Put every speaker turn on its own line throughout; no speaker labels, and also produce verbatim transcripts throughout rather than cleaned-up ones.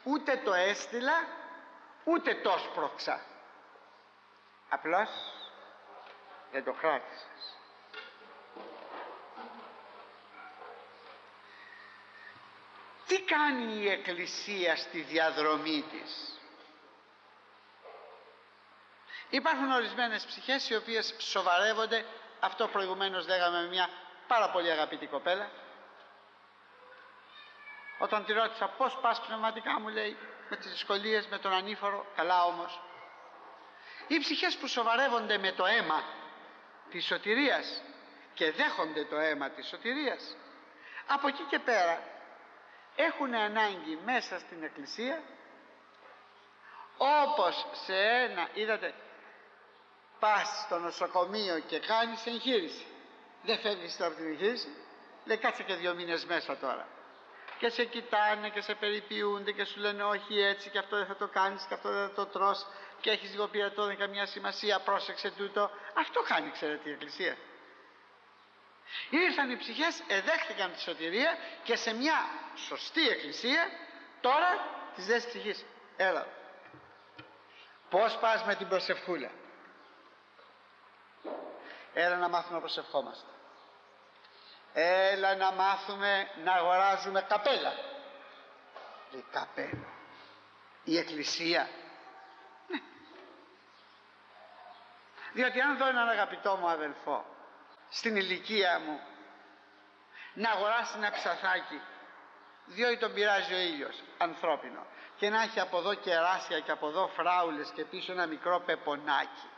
ούτε το έστειλα, ούτε το σπρώξα. Απλώς δεν το κράτησες. Τι κάνει η Εκκλησία στη διαδρομή της? Υπάρχουν ορισμένες ψυχές οι οποίες σοβαρεύονται. Αυτό προηγουμένως λέγαμε με μια πάρα πολύ αγαπητή κοπέλα. Όταν τη ρώτησα πώς πας πνευματικά, μου λέει με τις δυσκολίες, με τον ανήφορο. Καλά όμως. Οι ψυχές που σοβαρεύονται με το αίμα της σωτηρίας και δέχονται το αίμα της σωτηρίας, από εκεί και πέρα έχουν ανάγκη μέσα στην Εκκλησία, όπως σε ένα, είδατε, πας στο νοσοκομείο και κάνεις εγχείρηση, δεν φεύγεις τώρα από την εγχείρηση, λέει κάτσε και δύο μήνες μέσα τώρα, και σε κοιτάνε και σε περιποιούνται και σου λένε όχι έτσι, και αυτό δεν θα το κάνεις και αυτό δεν θα το τρως και έχεις λίγο πειρατό, δεν έχει καμιά σημασία, πρόσεξε τούτο. Αυτό κάνει, ξέρετε, η Εκκλησία. Ήρθαν οι ψυχές, εδέχτηκαν τη σωτηρία και σε μια σωστή Εκκλησία τώρα τις λες ψυχής, έλα, πώς πας με την προσευχούλα? Έλα να μάθουμε να προσευχόμαστε. Έλα να μάθουμε να αγοράζουμε καπέλα. Λέει καπέλα, η Εκκλησία? Ναι. Διότι αν δω έναν αγαπητό μου αδελφό στην ηλικία μου να αγοράσει ένα ψαθάκι διότι τον πειράζει ο ήλιος, ανθρώπινο, και να έχει από εδώ κεράσια και από εδώ φράουλες και πίσω ένα μικρό πεπονάκι,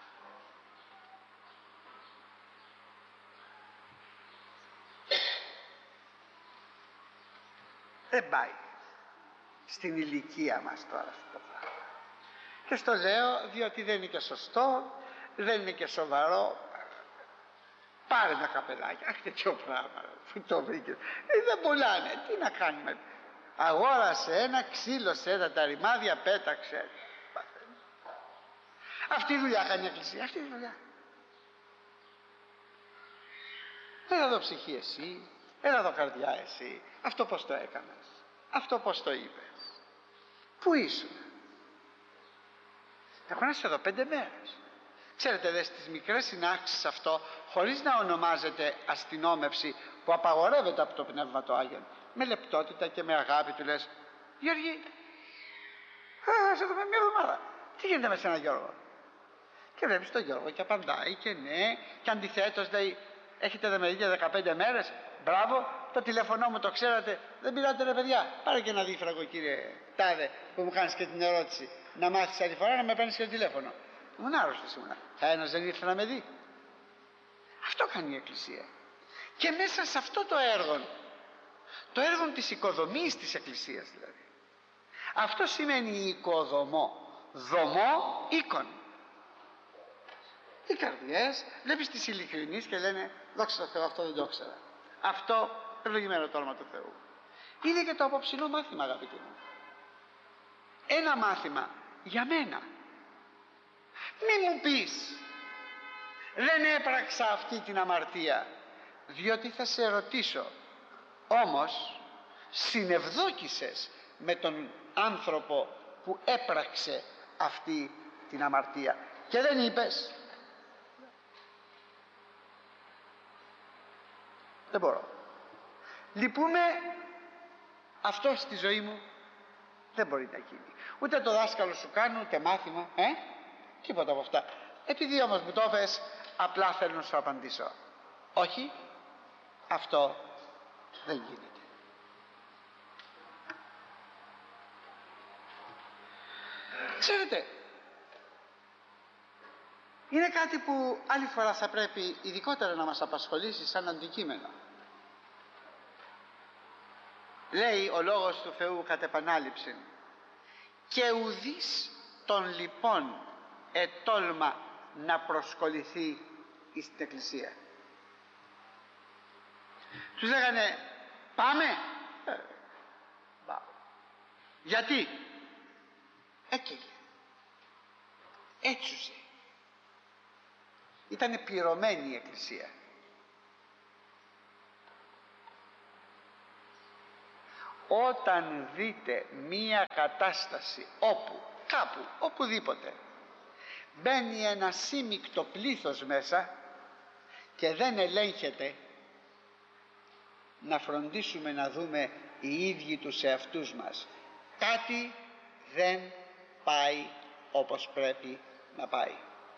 δεν πάει στην ηλικία μας τώρα αυτό το πράγμα. Και στο λέω διότι δεν είναι και σωστό, δεν είναι και σοβαρό. Πάρε ένα καπελάκι. Αχ, τέτοιο πράγμα που το βρήκε. Ε, δεν πουλάνε. Τι να κάνουμε? Αγόρασε ένα, ξύλωσε ένα, τα ρημάδια πέταξε. Αυτή η δουλειά κάνει η Εκκλησία. Αυτή η δουλειά. Έλα εδώ ψυχή εσύ, έλα εδώ καρδιά εσύ. Αυτό πως το έκανες, αυτό πως το είπες, πού ήσουν? Έχω να είσαι εδώ πέντε μέρες. Ξέρετε, δε, στις μικρές συνάξεις αυτό, χωρίς να ονομάζεται αστυνόμευση που απαγορεύεται από το Πνεύμα το Άγιον, με λεπτότητα και με αγάπη του λες, Γιώργη, θα σε δούμε μια εβδομάδα. Τι γίνεται με σένα, Γιώργο? Και βλέπεις τον Γιώργο και απαντάει και ναι, και αντιθέτως λέει, έχετε δεμερίδια δεκαπέντε μέρες, μπράβο, το τηλέφωνό μου το ξέρατε, δεν πειράτε ρε παιδιά, πάρε και ένα δίφραγο κύριε Τάδε που μου κάνεις και την ερώτηση, να μάθεις άλλη φορά να με παίρνεις και το τηλέφωνο. Ήμουν άρρωστος ήμουνα. Θα ένας δεν ήρθε να με δει? Αυτό κάνει η Εκκλησία. Και μέσα σε αυτό το έργο, το έργο της οικοδομής της Εκκλησίας δηλαδή, αυτό σημαίνει οικοδομό, δομό οίκων. Οι καρδιές, βλέπεις τις ειλικρινείς και λένε δόξα τω Θεώ, αυτό δεν το ήξερα, αυτό ευλογημένο το όνομα του Θεού. Είναι και το απόψινό μάθημα, αγαπητοί μου. Ένα μάθημα για μένα. Μη μου πεις δεν έπραξα αυτή την αμαρτία, διότι θα σε ρωτήσω, όμως συνευδόκησες με τον άνθρωπο που έπραξε αυτή την αμαρτία και δεν είπες? Δεν μπορώ, λυπούμε, αυτό στη ζωή μου δεν μπορεί να γίνει. Ούτε το δάσκαλο σου κάνω, ούτε μάθημα, ε? Τίποτα από αυτά. Επειδή όμως μου το πες, απλά θέλω να σου απαντήσω. Όχι, αυτό δεν γίνεται. Ξέρετε, είναι κάτι που άλλη φορά θα πρέπει ειδικότερα να μας απασχολήσει σαν αντικείμενο. Λέει ο Λόγος του Θεού κατ' επανάληψη, και ουδείς των λοιπόν ετόλμα να προσκοληθεί στην Εκκλησία. Τους λέγανε πάμε, ε, γιατί? Έκαιγε, έτσουσε, ήτανε πληρωμένη η Εκκλησία. όταν δείτε μία κατάσταση όπου, κάπου, οπουδήποτε μπαίνει ένα σύμικτο πλήθος μέσα και δεν ελέγχεται, να φροντίσουμε να δούμε οι ίδιοι τους εαυτούς μας. Κάτι δεν πάει όπως πρέπει να πάει.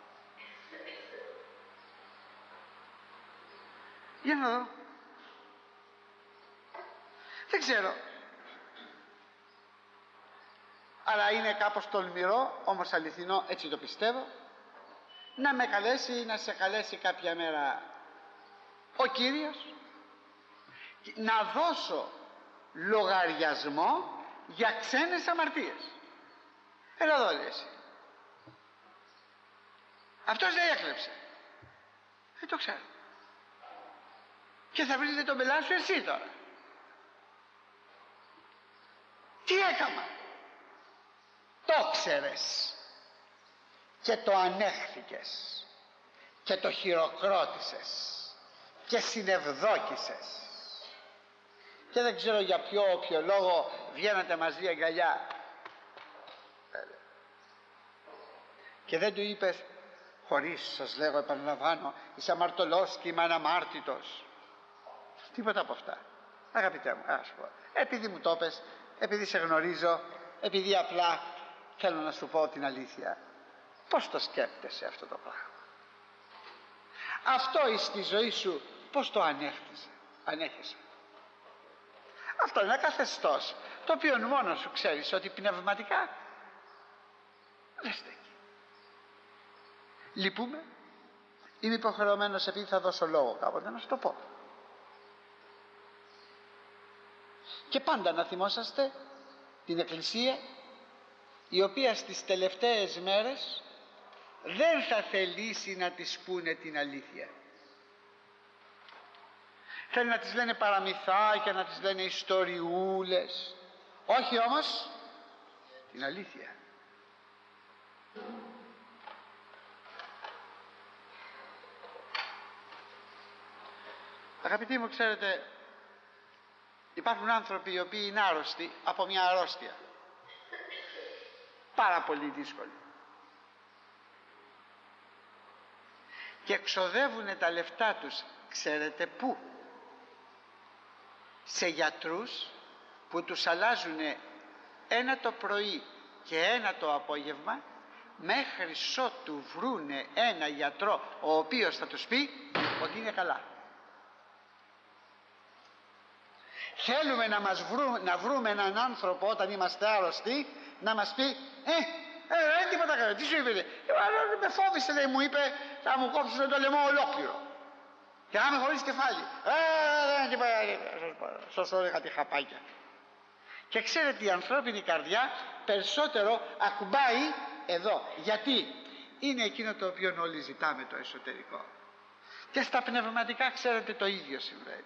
Για να δω. Δεν ξέρω. Αλλά είναι κάπως τολμηρό, όμως αληθινό, έτσι το πιστεύω, να με καλέσει ή να σε καλέσει κάποια μέρα ο Κύριος να δώσω λογαριασμό για ξένες αμαρτίες. Έλα εδώ, λέει εσύ. Αυτός δεν έκλεψε. Δεν το ξέρω. Και θα βρείτε τον πελάτη σου εσύ τώρα. Τι έκαμα? Το ξέρες και το ανέχθηκες και το χειροκρότησες και συνευδόκησες και δεν ξέρω για ποιο όποιο λόγο βγαίνατε μαζί αγκαλιά και δεν του είπες, χωρίς, σας λέγω, επαναλαμβάνω, είσαι αμαρτωλός και είμαι αναμάρτητος. Τίποτα από αυτά. Αγαπητέ μου, ας πω, επειδή μου το πες, επειδή σε γνωρίζω, επειδή απλά θέλω να σου πω την αλήθεια, πώς το σκέπτεσαι αυτό το πράγμα? Αυτό στη ζωή σου πώς το ανέχτησε, ανέχεσαι? Αυτό είναι ένα καθεστώς το οποίο μόνο σου ξέρεις ότι πνευματικά δεν στέκει. Λυπούμε, είμαι υποχρεωμένος, επειδή θα δώσω λόγο κάποτε, να σου το πω. Και πάντα να θυμόσαστε την Εκκλησία, η οποία στις τελευταίες μέρες δεν θα θελήσει να της πούνε την αλήθεια. Θέλει να τις λένε παραμυθάκια, να τις λένε ιστοριούλες, όχι όμως την αλήθεια. Αγαπητοί μου, ξέρετε, υπάρχουν άνθρωποι οι οποίοι είναι άρρωστοι από μια αρρώστια πάρα πολύ δύσκολη και εξοδεύουν τα λεφτά τους, ξέρετε πού? Σε γιατρούς που τους αλλάζουν ένα το πρωί και ένα το απόγευμα, μέχρι ότου βρούνε ένα γιατρό ο οποίος θα τους πει ότι είναι καλά. Θέλουμε να, μας βρούμε, να βρούμε έναν άνθρωπο όταν είμαστε άρρωστοι να μας πει ε, ε, δεν τίποτα καλά, τι σου είπε? Ε, με φόβησε, λέει, μου είπε θα μου κόψουν το λαιμό ολόκληρο και να είμαι χωρίς κεφάλι. Ε, δεν τίποτα, σας έλεγα τη χαπάκια. Και ξέρετε, η ανθρώπινη καρδιά περισσότερο ακουμπάει εδώ. Γιατί? Είναι εκείνο το οποίο όλοι ζητάμε, το εσωτερικό. Και στα πνευματικά, ξέρετε, το ίδιο συμβαίνει.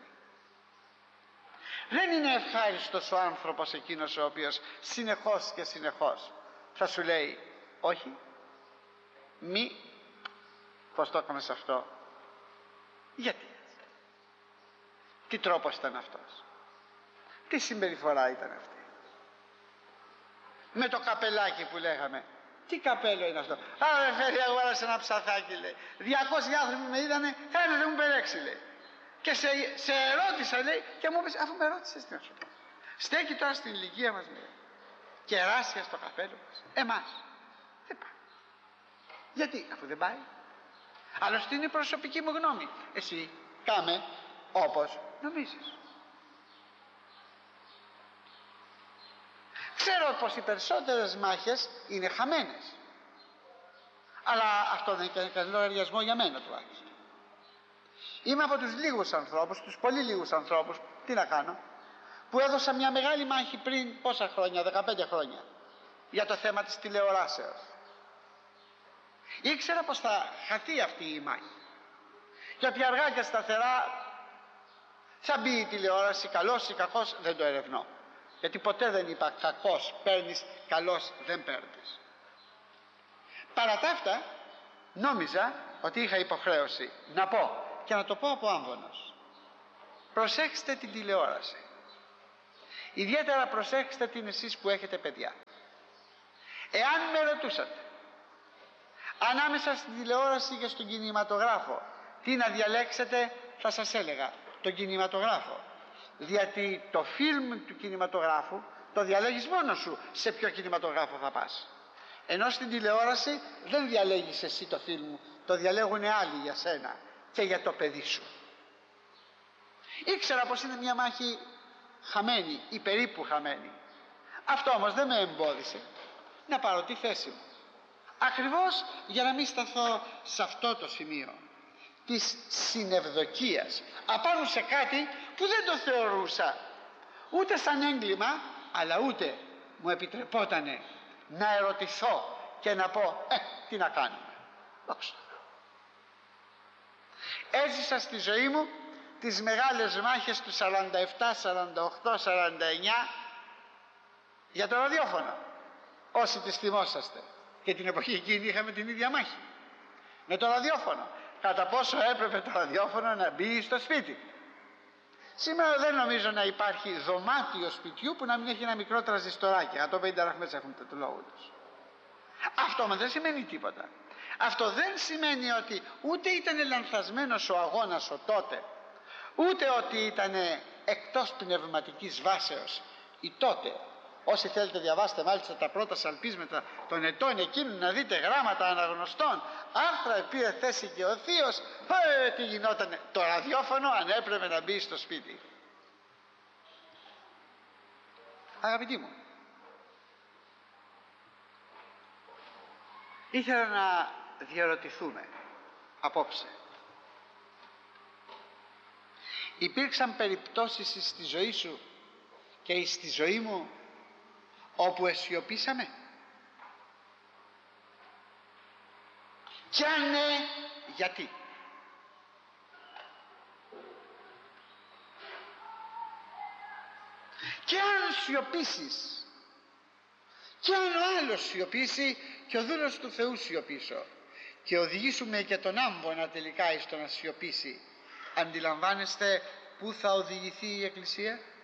Δεν είναι ευχάριστος ο άνθρωπος εκείνος ο οποίος συνεχώς και συνεχώς θα σου λέει όχι, μη, πως το έκαμε σε αυτό, γιατί, τι τρόπος ήταν αυτός, τι συμπεριφορά ήταν αυτή, με το καπελάκι που λέγαμε, τι καπέλο είναι αυτό? Α, ρε φέρει, αγόρασε ένα ψαθάκι, λέει, διακόσιοι άνθρωποι με είδανε, κανένας δεν μου περέξει, λέει. Και σε, σε ερώτησα, λέει, και μου είπες, αφού με ρώτησες, τι να σου πω? Στέκει τώρα στην ηλικία μας, λέει, κεράσια στο καπέλο μας. Εμάς δεν πάει. Γιατί? Αφού δεν πάει. Άλλωστε είναι η προσωπική μου γνώμη. Εσύ κάμε όπως νομίζεις. Ξέρω πως οι περισσότερες μάχες είναι χαμένες, αλλά αυτό δεν είναι κανένα λογαριασμό για μένα τουλάχιστον. Είμαι από τους λίγους ανθρώπους, τους πολύ λίγους ανθρώπους, τι να κάνω, που έδωσα μια μεγάλη μάχη πριν πόσα χρόνια, δεκαπέντε χρόνια, για το θέμα της τηλεοράσεως. Ήξερα πως θα χαθεί αυτή η μάχη, γιατί αργά και σταθερά θα μπει η τηλεόραση, καλός ή κακός δεν το ερευνώ, γιατί ποτέ δεν είπα κακός παίρνεις, καλός δεν παίρνεις. Παρά τα αυτά νόμιζα ότι είχα υποχρέωση να πω, και να το πω από άμβονος, προσέξτε την τηλεόραση. Ιδιαίτερα προσέξτε την εσείς που έχετε παιδιά. Εάν με ρωτούσατε ανάμεσα στην τηλεόραση και στον κινηματογράφο τι να διαλέξετε, θα σας έλεγα τον κινηματογράφο. Γιατί το φιλμ του κινηματογράφου το διαλέγεις μόνος σου σε ποιο κινηματογράφο θα πας. Ενώ στην τηλεόραση δεν διαλέγεις εσύ το φιλμ, το διαλέγουν άλλοι για σένα και για το παιδί σου. Ήξερα πως είναι μια μάχη χαμένη ή περίπου χαμένη. Αυτό όμως δεν με εμπόδισε να πάρω τη θέση μου. Ακριβώς για να μην σταθώ σε αυτό το σημείο της συνευδοκίας απάνω σε κάτι που δεν το θεωρούσα ούτε σαν έγκλημα, αλλά ούτε μου επιτρεπότανε να ερωτηθώ και να πω ε, τι να κάνουμε. Δόξα. Έζησα στη ζωή μου τις μεγάλες μάχες του σαράντα επτά, σαράντα οκτώ, σαράντα εννιά για το ραδιόφωνο. Όσοι τις θυμόσαστε, και την εποχή εκείνη είχαμε την ίδια μάχη με το ραδιόφωνο, κατά πόσο έπρεπε το ραδιόφωνο να μπει στο σπίτι. Σήμερα δεν νομίζω να υπάρχει δωμάτιο σπιτιού που να μην έχει ένα μικρό τραζιστοράκι. εκατόν πενήντα ραχμές έχουν το λόγο τους. Αυτό όμως δεν σημαίνει τίποτα. Αυτό δεν σημαίνει ότι ούτε ήταν λανθασμένος ο αγώνας ο τότε, ούτε ότι ήταν εκτός πνευματικής βάσεως η τότε. Όσοι θέλετε διαβάστε μάλιστα τα πρώτα σαλπίσματα των ετών εκείνων, να δείτε γράμματα αναγνωστών, άρθρα πήρε θέση και ο θείος, ε, τι γινότανε. Το ραδιόφωνο αν έπρεπε να μπει στο σπίτι. Αγαπητοί μου, ήθελα να διαρωτηθούμε απόψε. Υπήρξαν περιπτώσεις στη ζωή σου και στη ζωή μου όπου αισιωπήσαμε? Κι αν ναι, γιατί? Και αν σιωπήσεις, και αν ο άλλος σιωπήσει και ο δούλος του Θεού σιωπήσω, και οδηγήσουμε και τον άμβονα τελικά εις το να σιωπήσει, αντιλαμβάνεστε πού θα οδηγηθεί η Εκκλησία?